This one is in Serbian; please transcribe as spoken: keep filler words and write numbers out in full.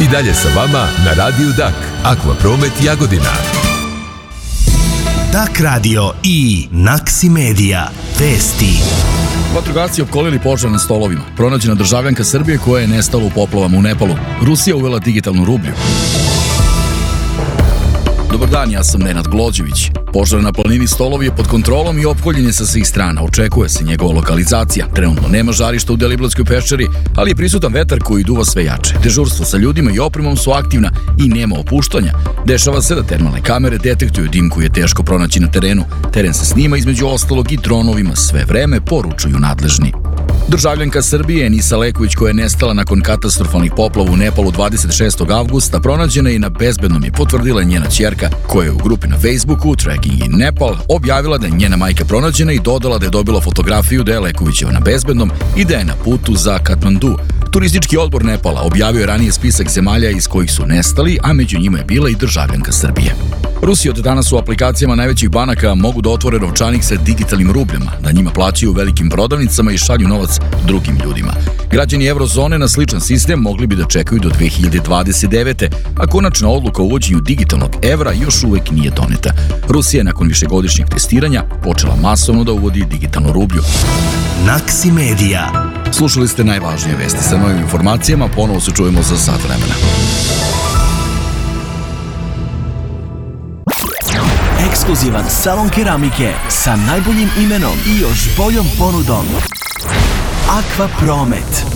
I dalje sa vama na Radiju Dak, Akvapromet Jagodina. Dak radio i Naksi Medija. Vesti. Vatrogasci opkolili požar na stolovima. Pronađena državljanka Srbije koja je nestala u poplavama u Nepalu. Rusija uvela digitalnu rublju. Dobar dan, ja sam Nenad Glođević. Požar na planini Stolovi je pod kontrolom i opkoljen je sa svih strana. Očekuje se njegova lokalizacija. Trenutno nema žarišta u Deliblatskoj peščari, ali je prisutan vetar koji duva sve jače. Dežurstvo sa ljudima i opremom su aktivna i nema opuštanja. Dešava se da termalne kamere detektuju dim koji je teško pronaći na terenu. Teren se snima između ostalog i dronovima sve vreme, poručuju nadležni. Državljanka Srbije Enisa Leković koja je nestala nakon katastrofalnih poplava u Nepalu dvadeset šestog avgusta pronađena i na bezbednom je potvrdila njena ćerka koja je u grupi na Facebooku Tracking in Nepal objavila da je njena majka pronađena i dodala da je dobila fotografiju da je Lekovićeva na bezbednom i da je na putu za Katmandu. Turistički odbor Nepala objavio je ranije spisak zemalja iz kojih su nestali, a među njima je bila i državljanka Srbije. Rusi od danas u aplikacijama najvećih banaka mogu da otvore novčanik sa digitalnim rubljama, da njima plaćaju u velikim prodavnicama i šalju novac drugim ljudima. Građani Eurozone na sličan sistem mogli bi da čekaju do dve hiljade dvadeset devete. a konačna odluka o uvođenju digitalnog evra još uvek nije doneta. Rusija je nakon višegodišnjeg testiranja počela masovno da uvodi digitalnu rublju. Naksi Medija. Slušali ste najvažnije vesti. Sa novim informacijama ponovo se čujemo za sat vremena. Ekskluzivan salon keramike sa najboljim imenom i još boljom ponudom. Akvapromet.